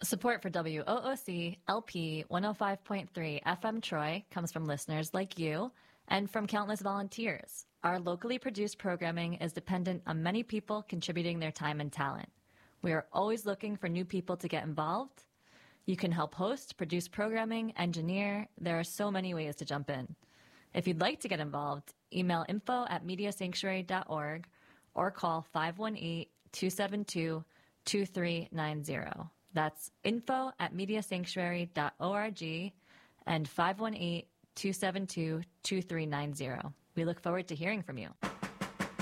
Support for WOOC LP 105.3 FM Troy comes from listeners like you and from countless volunteers. Our locally produced programming is dependent on many people contributing their time and talent. We are always looking for new people to get involved. You can help host, produce programming, engineer. There are so many ways to jump in. If you'd like to get involved, email info@mediasanctuary.org or call 518-272-2390. That's info@mediasanctuary.org and 518-272-2390. We look forward to hearing from you.